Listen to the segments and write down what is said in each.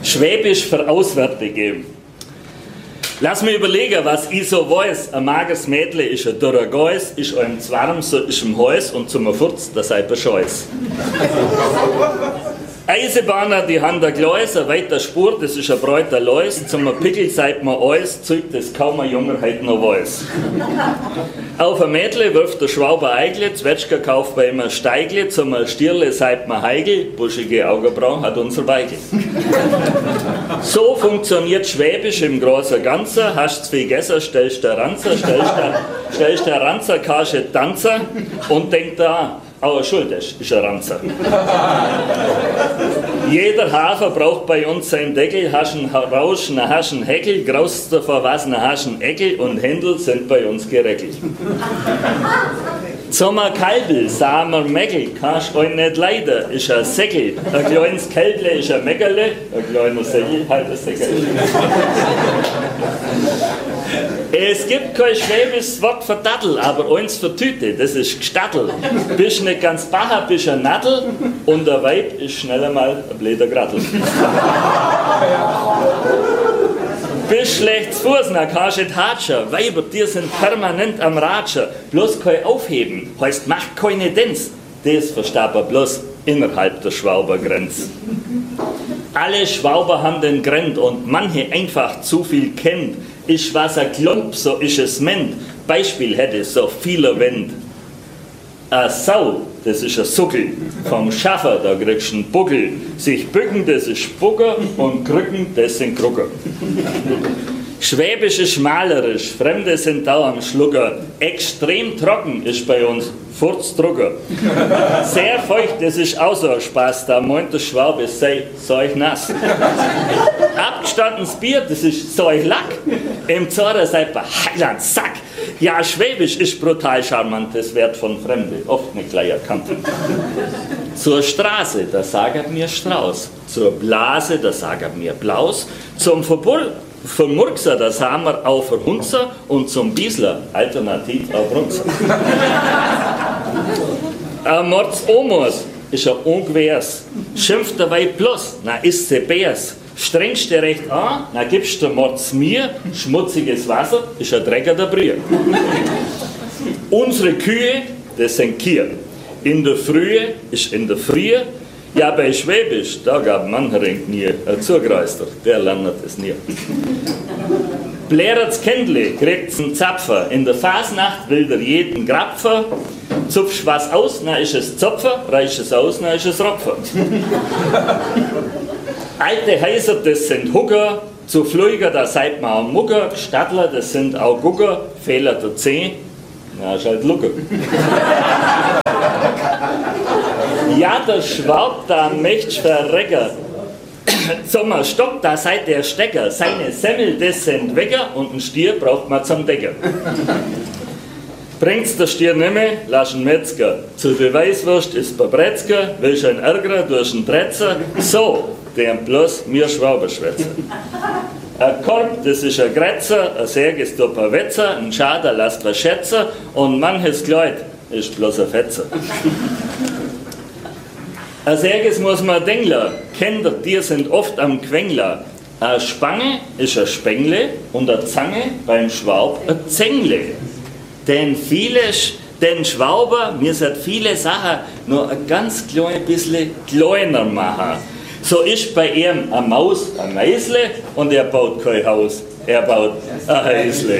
Schwäbisch für Auswärtige. Lass mich überlegen, was ich so weiß. Ein mageres Mädle ist ein dürrer Geus, ist einem zu warm, so ist im Haus und zum Furz, das sei Bescheuß. Eisenbahner, die haben der Gleis, eine weiter Spur, das ist ein bräuter Leus, zum Pickel seid man alles, zeigt das kaum ein Junger heute noch weiß. Auf ein Mädle wirft der Schwauber Eigle, Zwetschger kauft bei ihm ein Steigle, zum Stierle seid man Heigel, buschige Augenbrauen hat unser Weigel. So funktioniert Schwäbisch im großen Ganzen, hast du viel gegessen, stellst der Ranzer, stellst der Ranzer, kannst du tanzen und denkt da, aber schuld ist ein Ranzer. Jeder Hafer braucht bei uns seinen Deckel, hast einen Rausch, hast einen Heckel, graust davor was, hast einen Eckel und Händel sind bei uns geregelt. Sommer Kalbel, Samer Meckel, kannst euch nicht leiden, ist ein Säckel. Ein kleines Kälble ist ein Meckerle, ein kleiner Säckel halt ein Säckel. Es gibt kein schwäbisches Wort für Dattel, aber eins für Tüte, das ist Gstattel. Bist nicht ganz Bacher, bist ein Nattel und der Weib ist schnell einmal ein blöder Grattel. Bist schlecht zu Fuß, dann kannst du nicht hatschen. Weiber, die sind permanent am Ratschen. Bloß kein Aufheben, heißt macht keine Dens. Das versteht man bloß innerhalb der Schwaubergrenze. Alle Schwauber haben den Grend und manche einfach zu viel kennt. Ist was ein Klump, so ist es ment. Beispiel hätte so viele Wend. A Sau, das ist ein Suckel. Vom Schaffer, da kriegst du einen Buckel. Sich bücken, das ist Spucker und Krücken, das sind Krucker. Schwäbisch ist malerisch, Fremde sind da am Schlucker. Extrem trocken ist bei uns Furzdrucker. Sehr feucht, das ist auch so ein Spaß, da meint der Schwabe, sei euch nass. Abgestandenes Bier, das ist so euch Lack. Im Zorra seid ihr Heiland Sack. Ja, Schwäbisch ist brutal charmant, das wird von Fremden oft nicht gleich erkannt. Zur Straße, da sagt mir Strauß. Zur Blase, da sagt mir Blaus. Zum Vermurkser, da sagen wir auf Hunzer und zum Biesler alternativ auf Runzer. Ein Mords-Omos ist ein Ungewehrs. Schimpft der Weib bloß, na ist sie Bärs. Strengst du recht an, na gibst du Mords mir, schmutziges Wasser ist ein Drecker der Brühe. Unsere Kühe, das sind Kier. In der Frühe ist in der Frühe. Ja, bei Schwäbisch, da gab mancher nie ein Zugreister, der lernt es nie. Blärert's Kendle, kriegt's einen Zapfer. In der Fasnacht will der jeden Grapfer. Zupfst was aus, na ist es Zopfer, reißt es aus, na ist es Ropfer. Alte Häuser, das sind Hucker, zu Flüger, da seid man am Mucker, Stadtler, das sind auch Gucker, Fehler der C, na ist halt Lucker. Ja, der Schwab, da möcht's verrecken. Sommer Stock, da seid der Stecker. Seine Semmel, das sind Wecker und ein Stier braucht man zum Decker. Bringt's der Stier nimmer, lass ihn Metzger. Zur Beweiswurst ist Babretzker, willst du einen Ärger durch einen Tretzer? So, der bloß mir Schwaber schwätzen. Ein Korb, das ist ein Grätzer, ein Särg ist ein Wetzer, ein Schader lasst was schätzen und manches Kleid ist bloß ein Fetzer. Ein Särges muss man denken, Kinder, die sind oft am Quengler. Eine Spange ist ein Spengle und eine Zange beim Schwab ein Zängle. Denn Schwauber, mir sind viele Sachen nur ein ganz klein bisschen kleiner machen. So ist bei ihm eine Maus ein Meisle und er baut kein Haus, er baut ein Häusle.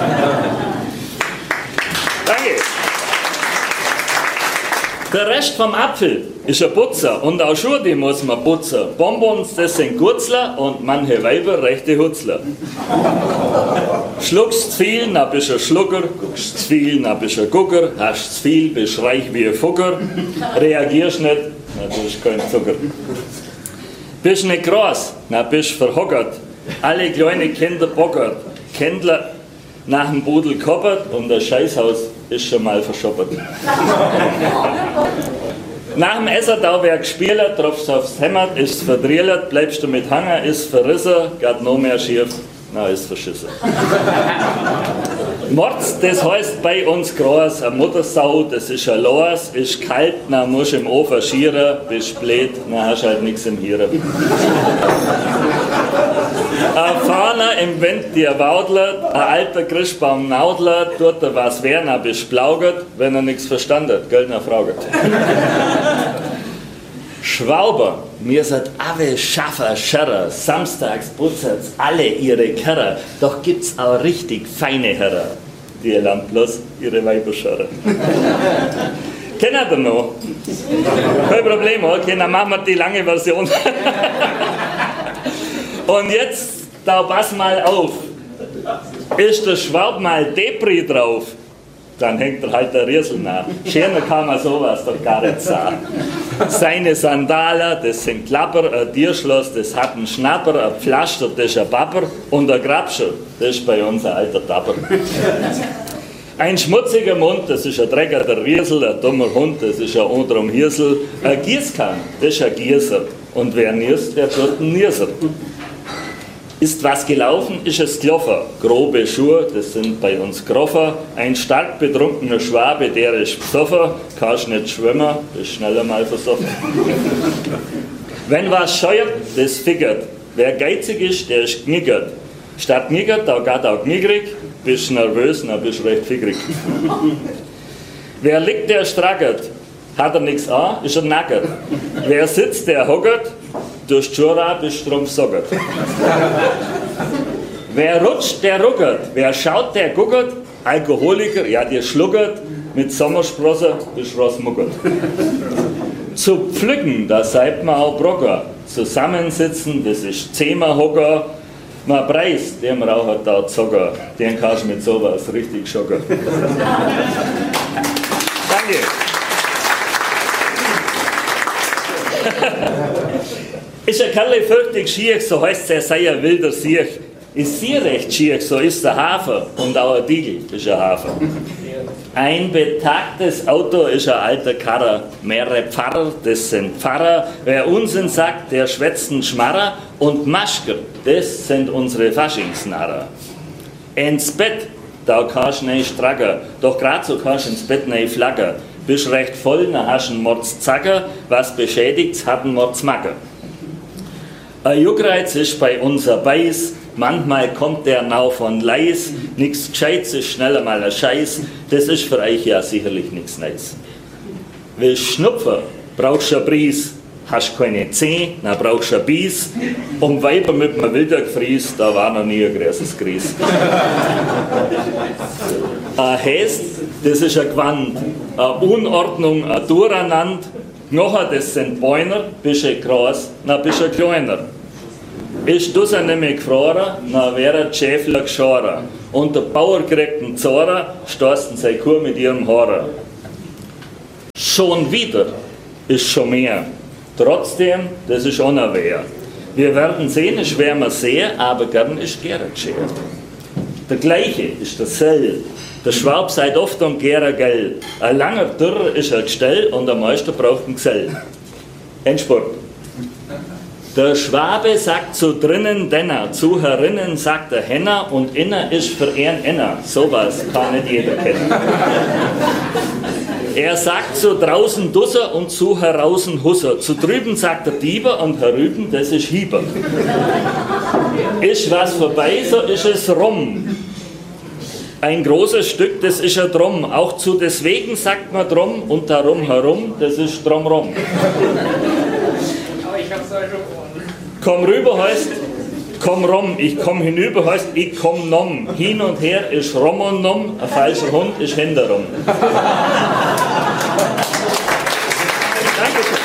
Danke. Der Rest vom Apfel ist ein Putzer und auch Schuhe, die muss man putzen. Bonbons, das sind Gurzler und manche Weiber rechte Hutzler. Schluckst zu viel, dann bist du ein Schlucker, guckst zu viel, dann bist du ein Gucker, hast zu viel, bist reich wie ein Fucker, reagierst nicht, dann bist du kein Zucker. Bist nicht groß, dann bist du verhockert, alle kleine Kinder bockert, Kindler nach dem Pudel koppert und das Scheißhaus ist schon mal verschoppert. Nach dem Essen da wer gespielt, tropfst aufs Hemd, ist verdrielert, bleibst du mit Hanger, ist verrissen, geht noch mehr schief, na ist verschissen. Mords, das heißt bei uns groß, eine Muttersau, das ist ein Los, ist kalt, na musst im Ofen schieren, bist blöd, na hast halt nichts im Hirn. Ein Fahner im Wind, der waudelt, ein alter Christbaum naudelt, tut er was Werner besplaugert, wenn er nichts verstanden, gell, na fragt. Schwauber, mir seid alle Schaffer, Scherrer, samstags putzert's alle ihre Kerrer, doch gibt's auch richtig feine Herrer, die lernen bloß ihre Weiber scharren. Kennt ihr noch? Kein Problem, okay, dann machen wir die lange Version. Und jetzt, da pass mal auf, ist der Schwab mal Depri drauf, dann hängt er halt der Riesel nach. Schöner kann man sowas doch gar nicht sagen. Seine Sandalen, das sind Klapper, ein Tierschloss, das hat einen Schnapper, ein Pflaster, das ist ein Papper und ein Grabscher, das ist bei uns ein alter Tapper. Ein schmutziger Mund, das ist ein Drecker, der Riesel, ein dummer Hund, das ist ein Unterm Hirsel, ein Gießkann, das ist ein Gießer und wer niest, der tut einen Nieser. Ist was gelaufen, ist es gelaufen. Grobe Schuhe, das sind bei uns Groffer. Ein stark betrunkener Schwabe, der ist besoffen. Kannst nicht schwimmen, bist schneller mal versoffen. Wenn was scheuert, das figgert. Wer geizig ist, der ist knickert. Statt knickert, da geht auch knickrig. Bist nervös, dann bist du recht fickrig. Wer liegt, der strackert. Hat er nichts an, ist er nackert. Wer sitzt, der hockert. Durch Jura bist du drum sockert. Wer rutscht, der ruckert. Wer schaut, der guckert. Alkoholiker, ja, der schluckert. Mit Sommersprosse bist du rausmuckert. Zu pflücken, da seid man auch Brocker. Zusammensitzen, das ist Zehmerhocker. Man preist, dem Raucher da Zocker. Den kannst du mit sowas richtig schocken. Danke. Ist ein Kerl fürchtig schier, so heißt er sei ein wilder Siech. Ist sie recht schier, so ist der Hafer und auch ein Diegel ist ein Hafer. Ein betagtes Auto ist ein alter Karrer. Mehrere Pfarrer, das sind Pfarrer. Wer Unsinn sagt, der schwätzt einen Schmarrer. Und Maschker, das sind unsere Faschingsnarrer. Ins Bett, da kannst du nicht stracken. Doch grad so kannst du ins Bett nicht flackern. Bist recht voll, dann hast du einen Mordszacker. Was beschädigt's, hat einen Mordsmacker. Ein Juckreiz ist bei uns ein Beiß, manchmal kommt der Nau von Leis, nix Gescheites ist schneller mal ein Scheiß, das ist für euch ja sicherlich nix Neues. Willst Schnupfen, brauchst du ein Bries, hast keine Zeh, dann brauchst du ein Bies, Weiber mit einem Wildergefries, da war noch nie ein großes Gries. Ein Häst, das ist ein Gewand, eine Unordnung, ein Durcheinander, Knochen, das sind Bäuner, bist du groß, dann bist du kleiner. Ist du sie nämlich gefroren, dann wäre der Schäfler geschoren. Und der Bauer kriegt einen Zoren, stoßen seine Kuh mit ihrem Horror. Schon wieder ist schon mehr. Trotzdem, das ist unaware. Wir werden sehen, es werden wir sehen, aber gern ist gerne geschehen. Der gleiche ist der Sell. Der Schwab seid oft und gerne gell. Ein langer Dürr ist ein Gestell und der Meister braucht einen Gesell. Endspurt. Der Schwabe sagt zu drinnen Denner, zu herinnen sagt der Henner und inner ist für ihn Enner. Sowas kann nicht jeder kennen. Er sagt zu draußen Dusser und zu heraußen Husser. Zu drüben sagt der Dieber und herüben, das ist Hieber. Ist was vorbei, so ist es rum. Ein großes Stück, das ist ein Drum. Auch zu deswegen sagt man Drum und darum herum, das ist Drumrum. Aber ich hab's euch schon. Komm rüber heißt, komm rum. Ich komm hinüber heißt, ich komm nom. Hin und her ist rum und nom. Ein falscher Hund ist hinterrum. Dankeschön.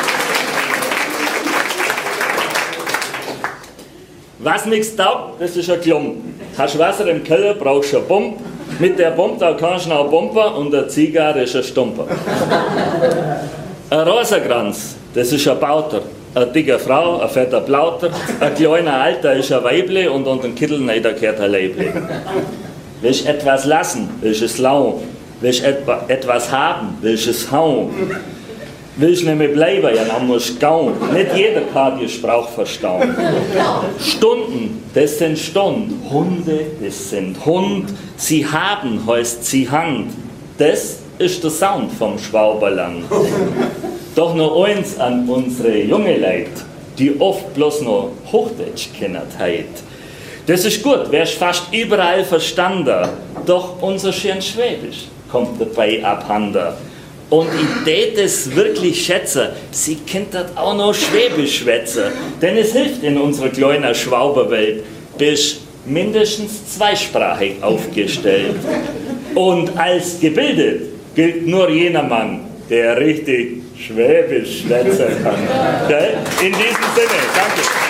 Was nichts taugt, das ist ein Klump. Hast Wasser im Keller, brauchst du eine Pump. Mit der Pump da kannst du noch pumpen und eine Zigarre ist ein Stumper. Ein Rosenkranz, das ist ein Bauter. Eine dicke Frau, ein fetter Plauter, ein kleiner Alter ist ein Weible und unter den Kittel da gehört ein Leible. Willst etwas lassen, willst es lau. Willst etwas haben, willst es hauen. will ich nämlich bleiben, ja, dann muss ich gauen. Nicht jeder kann die Sprache verstauen. Stunden, das sind Stunden. Hunde, das sind Hund. Sie haben, heißt sie Hand. Das ist der Sound vom Schwaberland. Doch noch eins an unsere junge Leute, die oft bloß noch Hochdeutsch kennen heit. Das ist gut, wär's fast überall verstanden. Doch unser schön Schwäbisch kommt dabei abhanden. Und ich tät es wirklich schätzen, sie kennt das auch noch Schwäbisch schwätzen. Denn es hilft in unserer kleinen Schwauberwelt, bis mindestens zweisprachig aufgestellt. Und als gebildet gilt nur jener Mann, der richtig Schwäbisch schwätzen kann. Okay? In diesem Sinne, danke.